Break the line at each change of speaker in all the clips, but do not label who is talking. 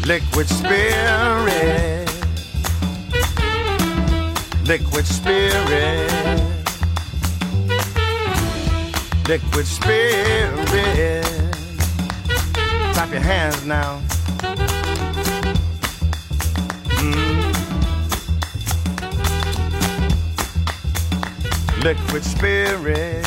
liquid spirit, liquid spirit, liquid spirit. Clap your hands now. Liquid spirit.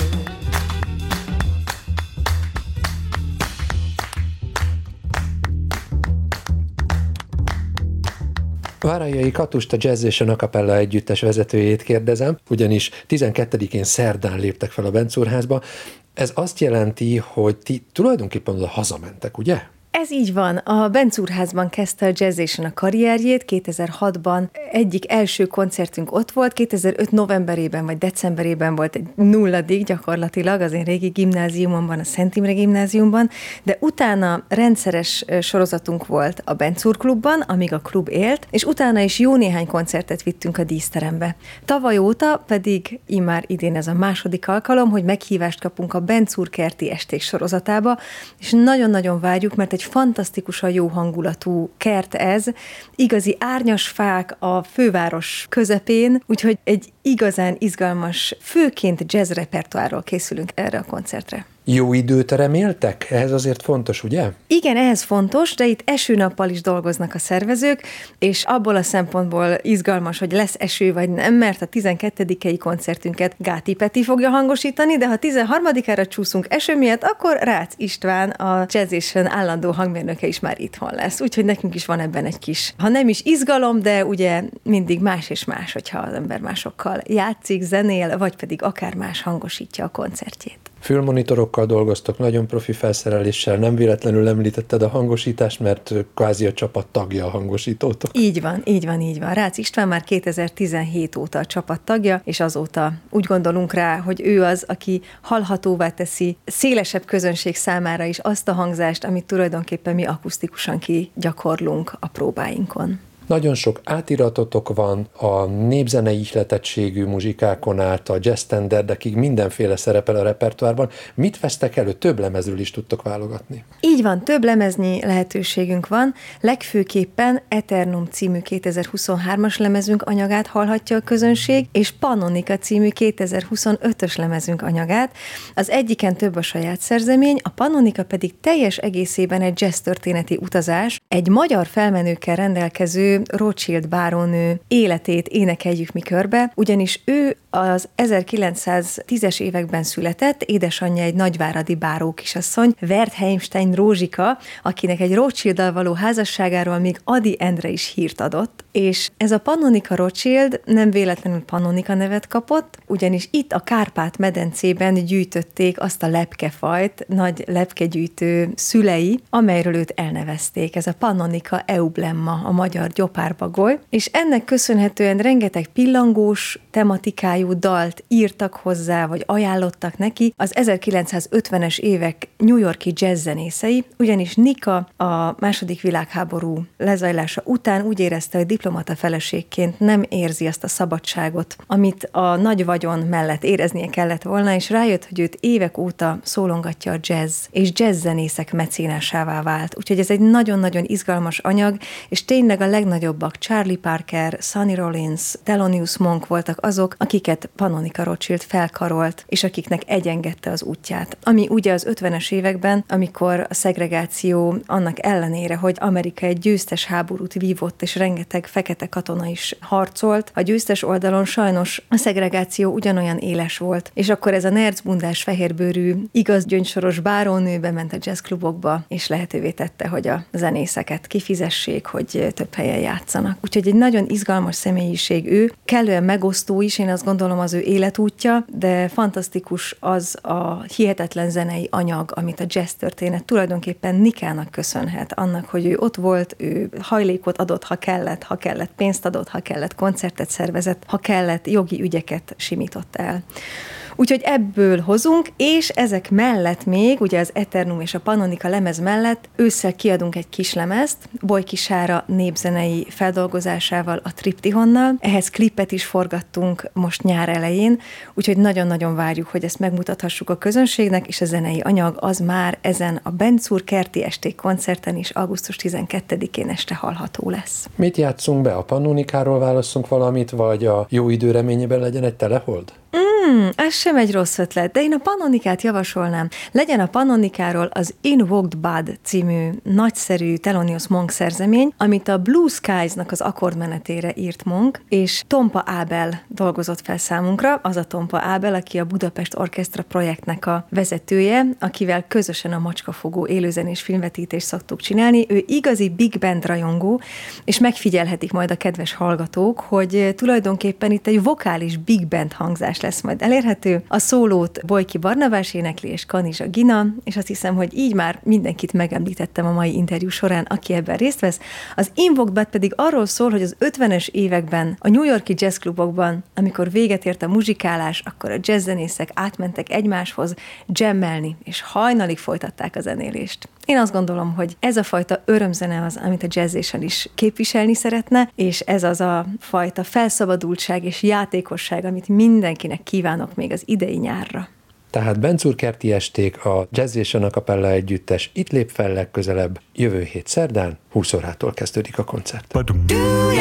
Várajai Katust, a Jazz és a Acapella együttes vezetőjét kérdezem, ugyanis 12-én szerdán léptek fel a Bencúrházba. Ez azt jelenti, hogy ti tulajdonképpen oda hazamentek, ugye?
Ez így van. A Bencúrházban kezdte a Jazzation a karrierjét, 2006-ban egyik első koncertünk ott volt, 2005 novemberében vagy decemberében volt egy nulladik gyakorlatilag az én régi gimnáziumomban, a Szent Imre gimnáziumban, de utána rendszeres sorozatunk volt a Bencúr klubban, amíg a klub élt, és utána is jó néhány koncertet vittünk a díszterembe. Tavaly óta pedig immár idén ez a második alkalom, hogy meghívást kapunk a Bencúr kerti esték sorozatába, és nagyon-nagyon várjuk, mert egy fantasztikusan jó hangulatú kert ez, igazi árnyas fák a főváros közepén, úgyhogy egy igazán izgalmas, főként jazz repertoárról készülünk erre a koncertre.
Jó időt reméltek? Ehhez azért fontos, ugye?
Igen, ehhez fontos, de itt esőnappal is dolgoznak a szervezők, és abból a szempontból izgalmas, hogy lesz eső vagy nem, mert a 12. koncertünket Gáti Peti fogja hangosítani, de ha 13-ára csúszunk eső miatt, akkor Rácz István, a Jazzation állandó hangmérnöke is már itthon lesz. Úgyhogy nekünk is van ebben egy kis, ha nem is izgalom, de ugye mindig más és más, hogyha az ember másokkal játszik, zenél, vagy pedig akár más hangosítja a koncertjét.
Fülmonitorokkal dolgoztok, nagyon profi felszereléssel, nem véletlenül említetted a hangosítást, mert kvázi a csapat tagja a hangosítótok.
Így van. Rácz István már 2017 óta a csapat tagja, és azóta úgy gondolunk rá, hogy ő az, aki hallhatóvá teszi szélesebb közönség számára is azt a hangzást, amit tulajdonképpen mi akusztikusan kigyakorlunk a próbáinkon.
Nagyon sok átiratotok van, a népzenei ihletettségű muzsikákon át a jazz standardekig mindenféle szerepel a repertoárban. Mit vesztek elő? Több lemezről is tudtok válogatni?
Így van, több lemeznyi lehetőségünk van. Legfőképpen Eternum című 2023-as lemezünk anyagát hallhatja a közönség, és Pannonica című 2025-ös lemezünk anyagát. Az egyiken több a saját szerzemény, a Pannonica pedig teljes egészében egy jazz történeti utazás, egy magyar felmenőkkel rendelkező Rothschild bárónő életét énekeljük mi körbe, ugyanis ő az 1910-es években született, édesanyja egy nagyváradi báró kisasszony, Wertheimstein Rózsika, akinek egy Rothschilddal való házasságáról még Ady Endre is hírt adott, és ez a Pannonica Rothschild nem véletlenül Pannonica nevet kapott, ugyanis itt a Kárpát-medencében gyűjtötték azt a lepkefajt, nagy lepkegyűjtő szülei, amelyről őt elnevezték. Ez a Pannonica eublemma, a magyar gyopárbagoly, és ennek köszönhetően rengeteg pillangós tematikájú dalt írtak hozzá, vagy ajánlottak neki az 1950-es évek New York-i jazzzenészei, ugyanis Nika a második világháború lezajlása után úgy érezte, hogy diplomata feleségként nem érzi azt a szabadságot, amit a nagy vagyon mellett éreznie kellett volna, és rájött, hogy őt évek óta szólongatja a jazz, és jazzzenészek mecénásává vált. Úgyhogy ez egy nagyon-nagyon izgalmas anyag, és tényleg a legnagyobbak, Charlie Parker, Sonny Rollins, Thelonious Monk voltak azok, akiket Pannonica Rothschild felkarolt, és akiknek egyengedte az útját. Ami ugye az 50-es években, amikor a szegregáció annak ellenére, hogy Amerika egy győztes háborút vívott, és rengeteg fekete katona is harcolt, a győztes oldalon sajnos a szegregáció ugyanolyan éles volt, és akkor ez a nercbundás, fehérbőrű, igaz gyöngysoros bárónő bement a jazzklubokba, és lehetővé tette, hogy a zenészeket kifizessék, hogy több helyen játszanak. Úgyhogy egy nagyon izgalmas személyiség ő, kellően megosztó is, én azt gondolom az ő életútja, de fantasztikus az a hihetetlen zenei anyag, amit a jazz történet tulajdonképpen Nikának köszönhet, annak, hogy ő ott volt, ő hajlékot adott, ha kellett pénzt adott, ha kellett koncertet szervezett, ha kellett jogi ügyeket simított el. Úgyhogy ebből hozunk, és ezek mellett még, ugye az Eternum és a Pannonika lemez mellett ősszel kiadunk egy kis lemezt, Bojki Sára népzenei feldolgozásával, a Triptihonnal. Ehhez klipet is forgattunk most nyár elején, úgyhogy nagyon-nagyon várjuk, hogy ezt megmutathassuk a közönségnek, és a zenei anyag az már ezen a Benczúr kerti esték koncerten is augusztus 12-én este hallható lesz.
Mit játszunk be? A Pannonikáról válasszunk valamit, vagy a jó idő reményében legyen egy telehold?
Ez sem egy rossz ötlet, de én a Pannonikát javasolnám. Legyen a Pannonikáról az Invoked Bud című nagyszerű Thelonious Monk szerzemény, amit a Blue Skies-nak az akkordmenetére írt Monk, és Tompa Ábel dolgozott fel számunkra, az a Tompa Ábel, aki a Budapest Orchestra projektnek a vezetője, akivel közösen a Macskafogó élőzenés filmvetítést szoktuk csinálni. Ő igazi big band rajongó, és megfigyelhetik majd a kedves hallgatók, hogy tulajdonképpen itt egy vokális big band hangzás lesz majd elérhető. A szólót Bojki Barnabás énekli és Kanizsa Gina, és azt hiszem, hogy így már mindenkit megemlítettem a mai interjú során, aki ebben részt vesz. Az Invoked Bud pedig arról szól, hogy az 50-es években a New York-i jazzklubokban, amikor véget ért a muzsikálás, akkor a jazzzenészek átmentek egymáshoz jammelni, és hajnalig folytatták a zenélést. Én azt gondolom, hogy ez a fajta örömzene az, amit a Jazzation is képviselni szeretne, és ez az a fajta felszabadultság és játékosság, amit mindenkinek kívánok még az idei nyárra.
Tehát Benczúr kerti esték, a Jazzation a Cappella együttes itt lép fel legközelebb, jövő hét szerdán, 20 órától kezdődik a koncert.